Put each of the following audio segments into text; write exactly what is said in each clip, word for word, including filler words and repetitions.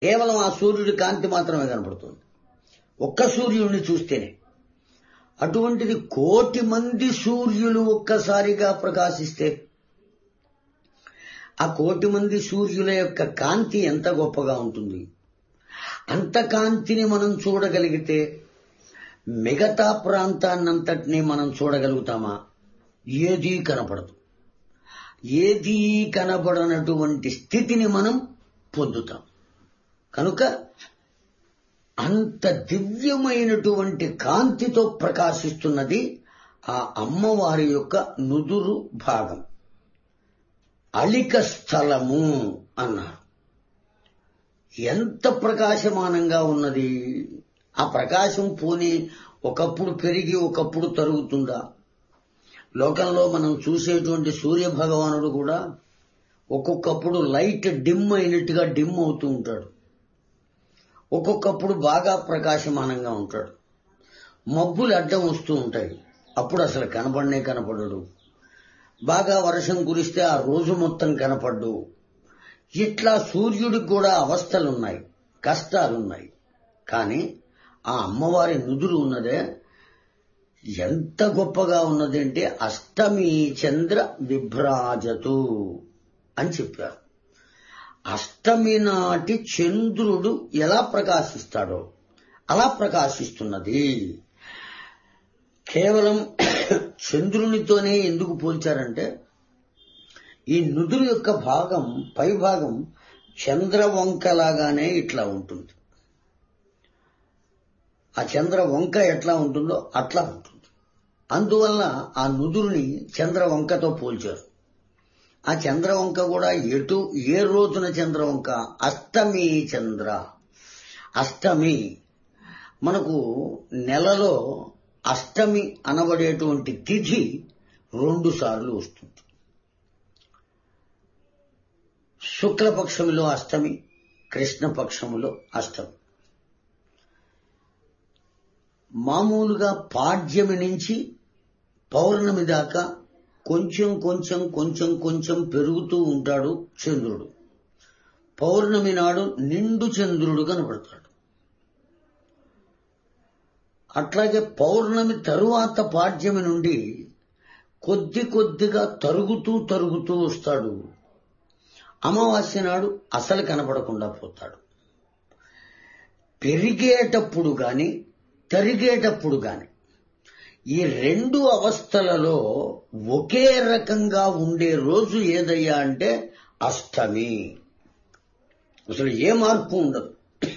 కేవలం ఆ సూర్యుడి కాంతి మాత్రమే కనపడుతుంది, ఒక్క సూర్యుడిని చూస్తేనే. అటువంటిది కోటి మంది సూర్యులు ఒక్కసారిగా ప్రకాశిస్తే ఆ కోటి మంది సూర్యుల యొక్క కాంతి ఎంత గొప్పగా ఉంటుంది. అంత కాంతిని మనం చూడగలిగితే మిగతా ప్రాంతాన్నంతటినీ మనం చూడగలుగుతామా? ఏదీ కనపడదు. ఏదీ కనబడనటువంటి స్థితిని మనం పొందుతాం. కనుక అంత దివ్యమైనటువంటి కాంతితో ప్రకాశిస్తున్నది ఆ అమ్మవారి యొక్క నుదురు భాగం. అళిక స్థలము అన్నారు. ఎంత ప్రకాశమానంగా ఉన్నది! ఆ ప్రకాశం పోని ఒకప్పుడు పెరిగి ఒకప్పుడు తరుగుతుందా? లోకంలో మనం చూసేటువంటి సూర్య భగవానుడు కూడా ఒక్కొక్కప్పుడు లైట్ డిమ్ అయినట్టుగా డిమ్ అవుతూ ఉంటాడు, ఒక్కొక్కప్పుడు బాగా ప్రకాశమానంగా ఉంటాడు. మబ్బులు అడ్డం వస్తూ ఉంటాయి, అప్పుడు అసలు కనపడనే కనపడడు. బాగా వర్షం కురిస్తే ఆ రోజు మొత్తం కనపడ్డు. ఇట్లా సూర్యుడికి కూడా అవస్థలున్నాయి, కష్టాలున్నాయి. కానీ ఆ అమ్మవారి నుదురు ఉన్నదే ఎంత గొప్పగా ఉన్నది అంటే అష్టమి చంద్ర విభ్రాజతు అని చెప్పారు. అష్టమి నాటి చంద్రుడు ఎలా ప్రకాశిస్తాడో అలా ప్రకాశిస్తున్నది. కేవలం చంద్రునితోనే ఎందుకు పోల్చారంటే ఈ నుదురు యొక్క భాగం పై భాగం చంద్రవంకలాగానే ఇట్లా ఉంటుంది. ఆ చంద్ర వంక ఎట్లా ఉంటుందో అట్లా ఉంటుంది. అందువల్ల ఆ నుదురుని చంద్రవంకతో పోల్చారు. ఆ చంద్రవంక కూడా ఎటు ఏ రోజున చంద్రవంక? అష్టమి చంద్ర. అష్టమి మనకు నెలలో అష్టమి అనబడేటువంటి తిథి రెండు సార్లు వస్తుంది. శుక్లపక్షములో అష్టమి, కృష్ణపక్షములో అష్టమి. మామూలుగా పాడ్యమి నుంచి పౌర్ణమి దాకా కొంచెం కొంచెం కొంచెం కొంచెం పెరుగుతూ ఉంటాడు చంద్రుడు. పౌర్ణమి నాడు నిండు చంద్రుడు కనబడతాడు. అట్లాగే పౌర్ణమి తరువాత పాడ్యమి నుండి కొద్ది కొద్దిగా తరుగుతూ తరుగుతూ వస్తాడు. అమావాస్య నాడు అసలు కనపడకుండా పోతాడు. పెరిగేటప్పుడు గాని తరిగేటప్పుడు గాని ఈ రెండు అవస్థలలో ఒకే రకంగా ఉండే రోజు ఏదయ్యా అంటే అష్టమి. అసలు ఏ మార్పు ఉండదు.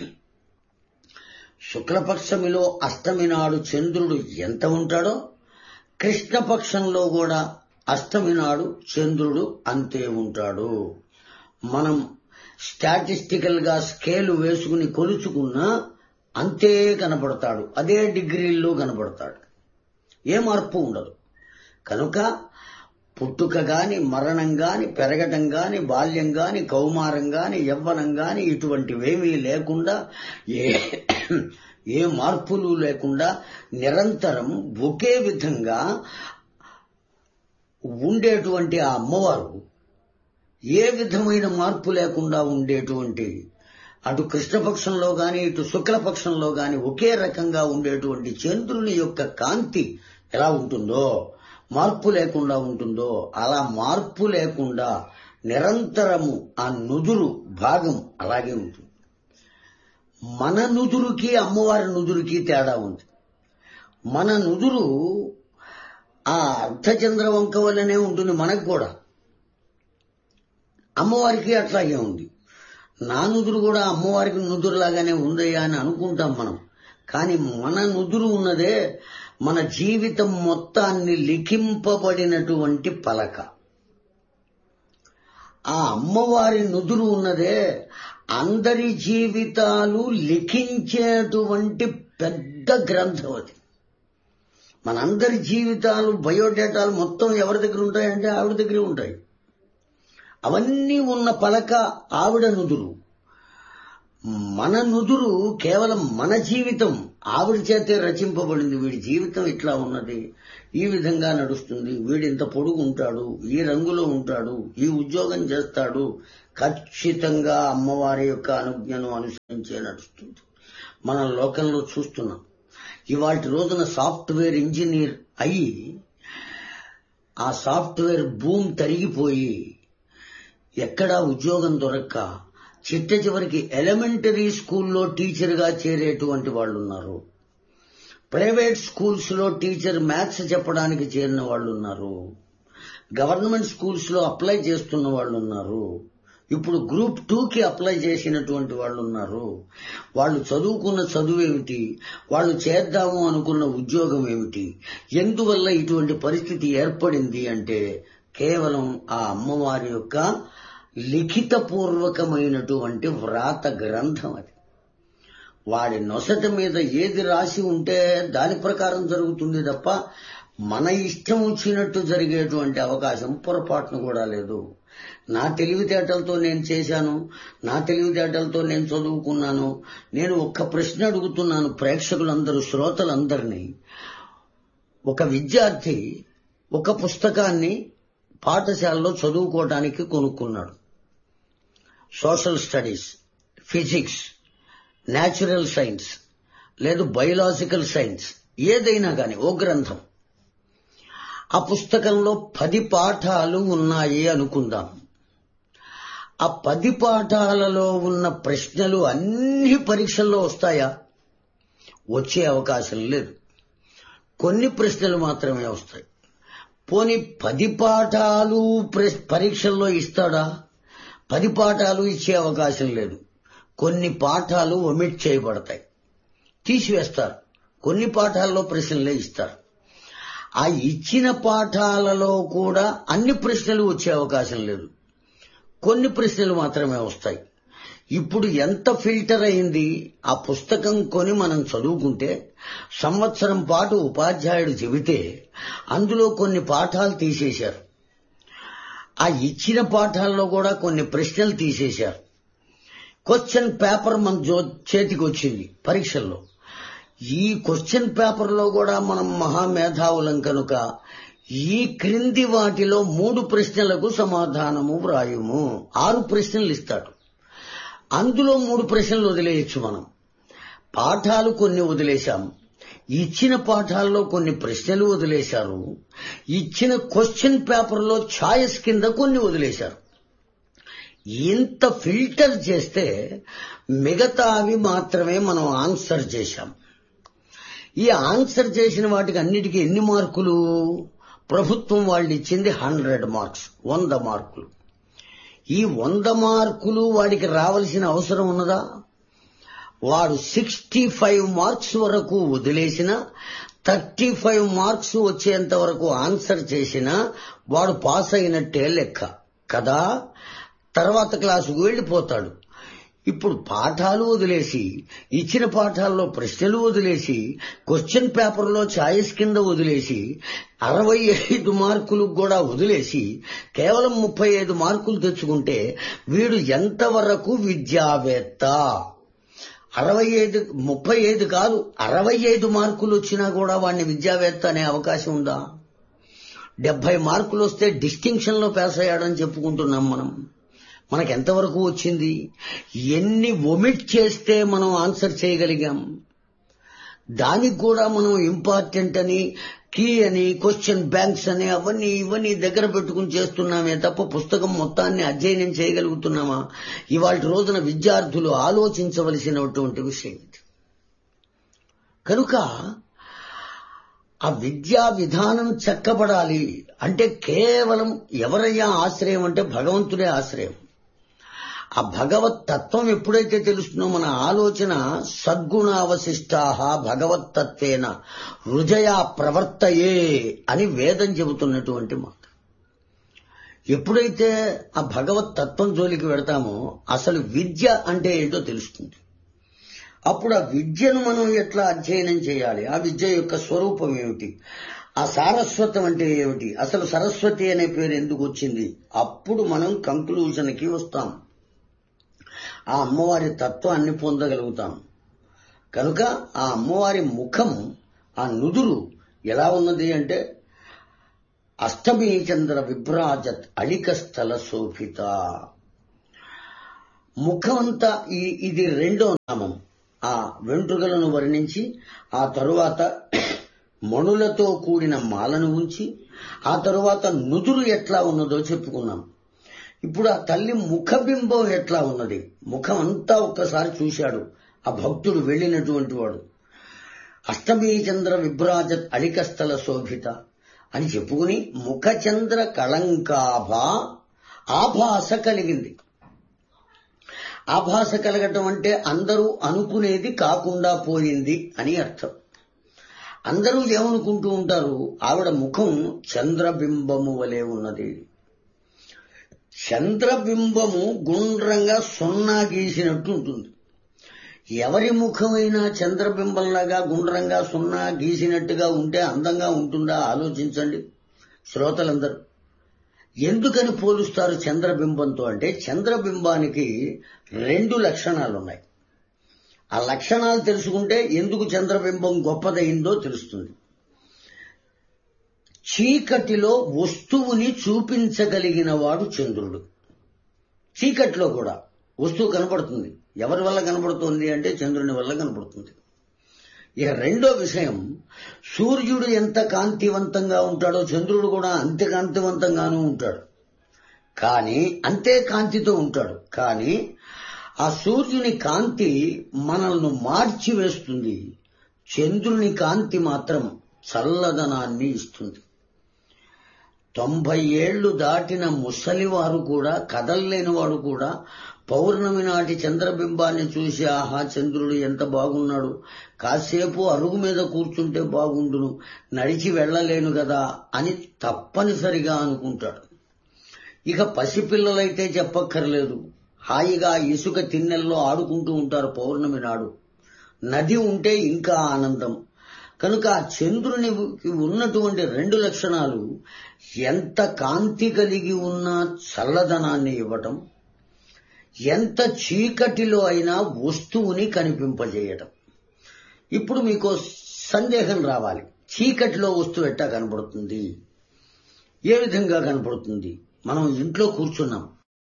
శుక్లపక్షమిలో అష్టమి నాడు చంద్రుడు ఎంత ఉంటాడో కృష్ణపక్షంలో కూడా అష్టమి నాడు చంద్రుడు అంతే ఉంటాడు. మనం స్టాటిస్టికల్ గా స్కేలు వేసుకుని కొలుచుకున్నా అంతే కనపడతాడు, అదే డిగ్రీల్లో కనపడతాడు. ఏ మార్పు ఉండదు. కనుక పుట్టుక గాని మరణం గాని పెరగటం గాని బాల్యం గాని కౌమారం గాని యవ్వనం గాని ఇటువంటివేమీ లేకుండా ఏ ఏ మార్పులు లేకుండా నిరంతరం ఒకే విధంగా ఉండేటువంటి ఆ అమ్మవారు ఏ విధమైన మార్పు లేకుండా ఉండేటువంటి అటు కృష్ణపక్షంలో గాని ఇటు శుక్లపక్షంలో గాని ఒకే రకంగా ఉండేటువంటి చంద్రుని యొక్క కాంతి ఎలా ఉంటుందో, మార్పు లేకుండా ఉంటుందో, అలా మార్పు లేకుండా నిరంతరము ఆ నుదురు భాగం అలాగే ఉంటుంది. మన నుదురుకి అమ్మవారి నుదురుకి తేడా ఉంది. మన నుదురు ఆ అర్ధచంద్రవంక వల్లనే ఉంటుంది మనకు కూడా, అమ్మవారికి అట్లాగే ఉంది. నా నుదురు కూడా అమ్మవారికి నుదురులాగానే ఉందయ్యా అని అనుకుంటాం మనం. కానీ మన నుదురు ఉన్నదే మన జీవితం మొత్తాన్ని లిఖింపబడినటువంటి పలక. ఆ అమ్మవారి నుదురు ఉన్నదే అందరి జీవితాలు లిఖించేటువంటి పెద్ద గ్రంథం అది. మనందరి జీవితాలు బయోడేటాలు మొత్తం ఎవరి దగ్గర ఉంటాయంటే ఆవిడ దగ్గరే ఉంటాయి. అవన్నీ ఉన్న పలక ఆవిడ నుదురు. మన నుదురు కేవలం మన జీవితం ఆవిడ చేతే రచింపబడింది. వీడి జీవితం ఇట్లా ఉన్నది, ఈ విధంగా నడుస్తుంది, వీడింత పొడుగు ఉంటాడు, ఈ రంగులో ఉంటాడు, ఈ ఉద్యోగం చేస్తాడు, ఖచ్చితంగా అమ్మవారి యొక్క అనుజ్ఞను అనుసరించే నడుస్తుంది. మనం లోకంలో చూస్తున్నాం. ఇవాటి రోజున సాఫ్ట్వేర్ ఇంజనీర్ అయ్యి ఆ సాఫ్ట్వేర్ భూమి తరిగిపోయి ఎక్కడా ఉద్యోగం దొరక్క చిట్ట చివరికి ఎలిమెంటరీ స్కూల్లో టీచర్గా చేరేటువంటి వాళ్ళు ఉన్నారు. ప్రైవేట్ స్కూల్స్ లో టీచర్ మ్యాథ్స్ చెప్పడానికి చేరిన వాళ్ళు ఉన్నారు. గవర్నమెంట్ స్కూల్స్ లో అప్లై చేస్తున్న వాళ్ళు ఉన్నారు. ఇప్పుడు గ్రూప్ టూకి అప్లై చేసినటువంటి వాళ్ళు ఉన్నారు. వాళ్ళు చదువుకున్న చదువు ఏమిటి, వాళ్ళు చేద్దాము అనుకున్న ఉద్యోగం ఏమిటి, ఎందువల్ల ఇటువంటి పరిస్థితి ఏర్పడింది అంటే కేవలం ఆ అమ్మవారి యొక్క లిఖితపూర్వకమైనటువంటి వ్రాత గ్రంథం అది. వాడి నొసట మీద ఏది రాసి ఉంటే దాని ప్రకారం జరుగుతుంది తప్ప మన ఇష్టం వచ్చినట్టు జరిగేటువంటి అవకాశం పొరపాటును కూడా లేదు. నా తెలివితేటలతో నేను చేశాను, నా తెలివితేటలతో నేను చదువుకున్నాను. నేను ఒక్క ప్రశ్న అడుగుతున్నాను ప్రేక్షకులందరూ, శ్రోతలందరినీ. ఒక విద్యార్థి ఒక పుస్తకాన్ని పాఠశాలలో చదువుకోవడానికి కొనుక్కున్నాడు. Social studies, physics, natural science లేదు బయోలాజికల్ సైన్స్ ఏదైనా కానీ ఓ గ్రంథం. ఆ పుస్తకంలో పది పాఠాలు ఉన్నాయి అనుకుందాం. ఆ పది పాఠాలలో ఉన్న ప్రశ్నలు అన్ని పరీక్షల్లో వస్తాయా? వచ్చే అవకాశం లేదు. కొన్ని ప్రశ్నలు మాత్రమే వస్తాయి. పోనీ పది పాఠాలు పరీక్షల్లో ఇస్తాడా? పది పాఠాలు ఇచ్చే అవకాశం లేదు. కొన్ని పాఠాలు ఒమిట్ చేయబడతాయి, తీసివేస్తారు. కొన్ని పాఠాల్లో ప్రశ్నలే ఇస్తారు. ఆ ఇచ్చిన పాఠాలలో కూడా అన్ని ప్రశ్నలు వచ్చే అవకాశం లేదు. కొన్ని ప్రశ్నలు మాత్రమే వస్తాయి. ఇప్పుడు ఎంత ఫిల్టర్ అయింది? ఆ పుస్తకం కొని మనం చదువుకుంటే సంవత్సరం పాటు ఉపాధ్యాయుడు చెబితే అందులో కొన్ని పాఠాలు తీసేశారు. ఆ ఇచ్చిన పాఠాల్లో కూడా కొన్ని ప్రశ్నలు తీసేశారు. క్వశ్చన్ పేపర్ మన జో చేతికి వచ్చింది పరీక్షల్లో. ఈ క్వశ్చన్ పేపర్లో కూడా మనం మహామేధావులం కనుక ఈ క్రింది వాటిలో మూడు ప్రశ్నలకు సమాధానము వ్రాయుము. ఆరు ప్రశ్నలు ఇస్తాడు. అందులో మూడు ప్రశ్నలు వదిలేయచ్చు. మనం పాఠాలు కొన్ని వదిలేశాం. ఇచ్చిన పాఠాల్లో కొన్ని ప్రశ్నలు వదిలేశారు. ఇచ్చిన క్వశ్చన్ పేపర్లో ఛాయిస్ కింద కొన్ని వదిలేశారు. ఇంత ఫిల్టర్ చేస్తే మిగతా అవి మాత్రమే మనం ఆన్సర్ చేశాం. ఈ ఆన్సర్ చేసిన వాటికి అన్నిటికీ ఎన్ని మార్కులు? ప్రభుత్వం వాళ్ళు ఇచ్చింది హండ్రెడ్ మార్క్స్, వంద మార్కులు. ఈ వంద మార్కులు వాడికి రావాల్సిన అవసరం ఉన్నదా? వాడు సిక్స్టీ ఫైవ్ మార్క్స్ వరకు వదిలేసిన, థర్టీ ఫైవ్ మార్క్స్ వచ్చేంత వరకు ఆన్సర్ చేసినా వాడు పాస్ అయినట్టే లెక్క కదా. తర్వాత క్లాసుకు వెళ్లిపోతాడు. ఇప్పుడు పాఠాలు వదిలేసి, ఇచ్చిన పాఠాల్లో ప్రశ్నలు వదిలేసి, క్వశ్చన్ పేపర్లో ఛాయిస్ కింద వదిలేసి, అరవై ఐదు మార్కులు కూడా వదిలేసి కేవలం ముప్పై ఐదు మార్కులు తెచ్చుకుంటే వీడు ఎంతవరకు విద్యావేత్త? అరవై ఐదు ముప్పై ఐదు కాదు, అరవై ఐదు మార్కులు వచ్చినా కూడా వాడిని విద్యావేత్త అనే అవకాశం ఉందా? డెబ్బై మార్కులు వస్తే డిస్టింక్షన్ లో పాస్ అయ్యాడని చెప్పుకుంటున్నాం మనం. మనకు ఎంతవరకు వచ్చింది? ఎన్ని ఒమిట్ చేస్తే మనం ఆన్సర్ చేయగలిగాం? దానికి కూడా మనం ఇంపార్టెంట్ అని, కీ అని, క్వశ్చన్ బ్యాంక్స్ అని అవన్నీ ఇవన్నీ దగ్గర పెట్టుకుని చేస్తున్నామే తప్ప పుస్తకం మొత్తాన్ని అధ్యయనం చేయగలుగుతున్నామా? ఇవాళ రోజున విద్యార్థులు ఆలోచించవలసినటువంటి విషయం ఇది. కనుక ఆ విద్యా విధానం చక్కబడాలి అంటే కేవలం ఎవరయ్యా ఆశ్రయం అంటే భగవంతుడే ఆశ్రయం. ఆ భగవత్ తత్వం ఎప్పుడైతే తెలుస్తుందో మన ఆలోచన సద్గుణావశిష్టాః భగవత్తత్వేన హృదయ ప్రవర్తయే అని వేదం చెబుతున్నటువంటి మాట. ఎప్పుడైతే ఆ భగవత్ తత్వం జోలికి వెడతామో అసలు విద్య అంటే ఏంటో తెలుస్తుంది. అప్పుడు ఆ విద్యను మనం ఎట్లా అధ్యయనం చేయాలి, ఆ విద్య యొక్క స్వరూపం ఏమిటి, ఆ సారస్వతం అంటే ఏమిటి, అసలు సరస్వతి అనే పేరు ఎందుకు వచ్చింది, అప్పుడు మనం కంక్లూజన్కి వస్తాం. ఆ అమ్మవారి తత్వాన్ని పొందగలుగుతాం. కనుక ఆ అమ్మవారి ముఖం, ఆ నుదురు ఎలా ఉన్నది అంటే అష్టమీ చంద్ర విభ్రాజత్ అళిక స్థల శోభిత. ముఖమంతా ఈ ఇది రెండో నామం. ఆ వెంట్రుకలను వర్ణించి ఆ తరువాత మణులతో కూడిన మాలను ఉంచి ఆ తరువాత నుదురు ఎట్లా ఉన్నదో చెప్పుకున్నాం. ఇప్పుడు ఆ తల్లి ముఖబింబం ఎట్లా ఉన్నది, ముఖం అంతా ఒక్కసారి చూశాడు ఆ భక్తుడు వెళ్ళినటువంటి వాడు. అష్టమీ చంద్ర విభ్రాజత్ అళికస్థల శోభిత అని చెప్పుకుని ముఖచంద్ర కళంకాభా ఆభాస కలిగింది. ఆభాస కలగటం అంటే అందరూ అనుకునేది కాకుండా పోయింది అని అర్థం. అందరూ ఏమనుకుంటూ ఉంటారు, ఆవిడ ముఖం చంద్రబింబము వలె ఉన్నది. చంద్రబింబము గుండ్రంగా సున్నా గీసినట్టు ఉంటుంది. ఎవరి ముఖమైనా చంద్రబింబంలాగా గుండ్రంగా సున్నా గీసినట్టుగా ఉంటే అందంగా ఉంటుందా ఆలోచించండి శ్రోతలందరూ. ఎందుకని పోలుస్తారు చంద్రబింబంతో అంటే చంద్రబింబానికి రెండు లక్షణాలున్నాయి. ఆ లక్షణాలు తెలుసుకుంటే ఎందుకు చంద్రబింబం గొప్పదైందో తెలుస్తుంది. చీకటిలో వస్తువుని చూపించగలిగిన వాడు చంద్రుడు. చీకటిలో కూడా వస్తువు కనపడుతుంది. ఎవరి వల్ల కనపడుతుంది అంటే చంద్రుని వల్ల కనపడుతుంది. ఇక రెండో విషయం, సూర్యుడు ఎంత కాంతివంతంగా ఉంటాడో చంద్రుడు కూడా అంతే కాంతివంతంగానూ ఉంటాడు. కానీ అంతే కాంతితో ఉంటాడు. కానీ ఆ సూర్యుని కాంతి మనల్ని మార్చివేస్తుంది. చంద్రుని కాంతి మాత్రం చల్లదనాన్ని ఇస్తుంది. తొంభై ఏళ్లు దాటిన ముసలివారు కూడా, కదల్లేని వాడు కూడా పౌర్ణమి నాటి చంద్రబింబాన్ని చూసి ఆహా చంద్రుడు ఎంత బాగున్నాడు, కాసేపు అరుగు మీద కూర్చుంటే బాగుండును, నడిచి వెళ్లలేను కదా అని తప్పనిసరిగా అనుకుంటాడు. ఇక పసిపిల్లలైతే చెప్పక్కర్లేదు, హాయిగా ఇసుక తిన్నెల్లో ఆడుకుంటూ ఉంటారు పౌర్ణమి నాడు. నది ఉంటే ఇంకా ఆనందం. కనుక ఆ చంద్రునికి ఉన్నటువంటి రెండు లక్షణాలు ఎంత కాంతి కలిగి ఉన్నా చల్లదనాన్ని ఇవ్వటం, ఎంత చీకటిలో అయినా వస్తువుని కనిపింపజేయటం. ఇప్పుడు మీకు సందేహం రావాలి, చీకటిలో వస్తువు ఎట్టా కనపడుతుంది, ఏ విధంగా కనపడుతుంది? మనం ఇంట్లో కూర్చున్నాం,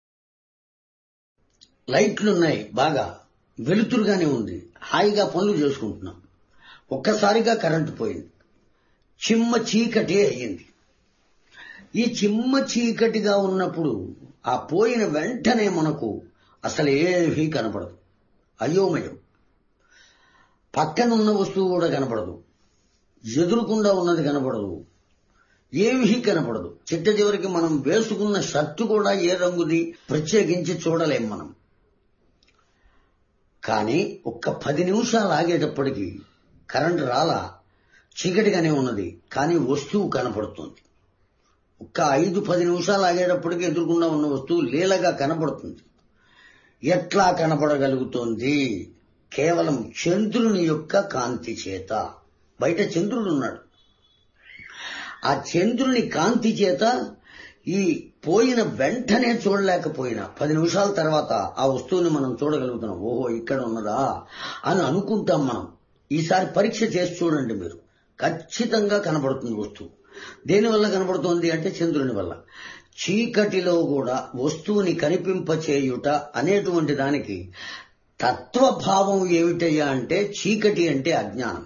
లైట్లున్నాయి, బాగా వెలుతురుగానే ఉంది, హాయిగా పనులు చేసుకుంటున్నాం. ఒక్కసారిగా కరెంటు పోయింది, చిమ్మ చీకటి అయ్యింది. ఈ చిమ్మ చీకటిగా ఉన్నప్పుడు ఆ పోయిన వెంటనే మనకు అసలు ఏమీ కనపడదు, అయోమయం. పక్కనున్న వస్తువు కూడా కనపడదు, ఎదురుకుండా ఉన్నది కనపడదు, ఏమీ కనపడదు. చిట్ట చివరికి మనం వేసుకున్న షర్టు కూడా ఏ రంగుది ప్రత్యేకించి చూడలేం మనం. కానీ ఒక్క పది నిమిషాలు ఆగేటప్పటికి కరెంటు రాలా, చీకటిగానే ఉన్నది, కానీ వస్తువు కనపడుతుంది. ఒక్క ఐదు పది నిమిషాలు ఆగేటప్పటికి ఎదురుకుండా ఉన్న వస్తువు లీలగా కనపడుతుంది. ఎట్లా కనపడగలుగుతోంది? కేవలం చంద్రుని యొక్క కాంతి చేత. బయట చంద్రుడు ఉన్నాడు, ఆ చంద్రుని కాంతి చేత ఈ పోయిన వెంటనే చూడలేకపోయినా పది నిమిషాల తర్వాత ఆ వస్తువుని మనం చూడగలుగుతున్నాం. ఓహో ఇక్కడ ఉన్నదా అని అనుకుంటాం మనం. ఈసారి పరీక్ష చేసి చూడండి మీరు, ఖచ్చితంగా కనబడుతుంది వస్తువు. దేనివల్ల కనబడుతోంది అంటే చంద్రుని వల్ల. చీకటిలో కూడా వస్తువుని కనిపింపచేయుట అనేటువంటి దానికి తత్వభావం ఏమిటయ్యా అంటే, చీకటి అంటే అజ్ఞానం,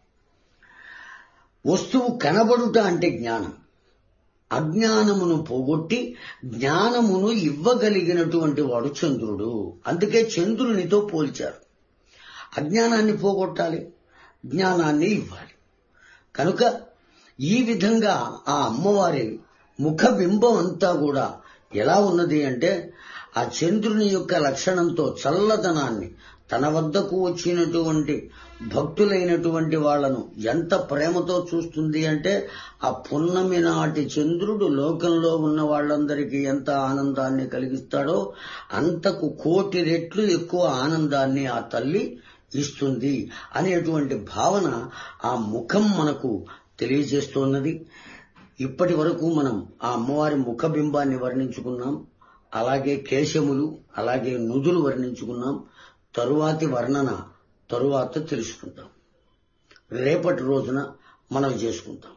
వస్తువు కనబడుట అంటే జ్ఞానం. అజ్ఞానమును పోగొట్టి జ్ఞానమును ఇవ్వగలిగినటువంటి వాడు చంద్రుడు. అందుకే చంద్రునితో పోల్చారు. అజ్ఞానాన్ని పోగొట్టాలి, జ్ఞానాన్ని ఇవ్వాలి. కనుక ఈ విధంగా ఆ అమ్మవారి ముఖబింబం అంతా కూడా ఎలా ఉన్నది అంటే, ఆ చంద్రుని యొక్క లక్షణంతో చల్లదనాన్ని, తన వద్దకు వచ్చినటువంటి భక్తులైనటువంటి వాళ్లను ఎంత ప్రేమతో చూస్తుంది అంటే, ఆ పున్నమి నాటి చంద్రుడు లోకంలో ఉన్న వాళ్ళందరికీ ఎంత ఆనందాన్ని కలిగిస్తాడో అంతకు కోటి రెట్లు ఎక్కువ ఆనందాన్ని ఆ తల్లి ఇస్తుంది అనేటువంటి భావన ఆ ముఖం మనకు తెలియజేస్తున్నది. ఇప్పటి వరకు మనం ఆ అమ్మవారి ముఖబింబాన్ని వర్ణించుకున్నాం, అలాగే కేశములు, అలాగే నుదురు వర్ణించుకున్నాం. తరువాతి వర్ణన తరువాత తెలుసుకుంటాం, రేపటి రోజున మనం చేసుకుంటాం.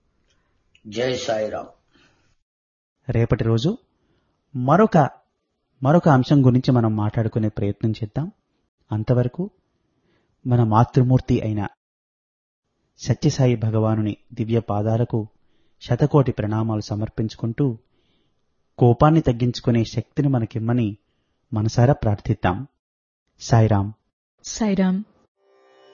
జై సాయిరాం. రేపటి రోజు మరొక మరొక అంశం గురించి మనం మాట్లాడుకునే ప్రయత్నం చేద్దాం. అంతవరకు మన మాతృమూర్తి అయిన సత్యసాయి భగవానుని దివ్య పాదాలకు శతకోటి ప్రణామాలు సమర్పించుకుంటూ కోపాన్ని తగ్గించుకునే శక్తిని మనకిమ్మని మనసారా ప్రార్థిద్దాం. సాయిరాం. సాయిరాం.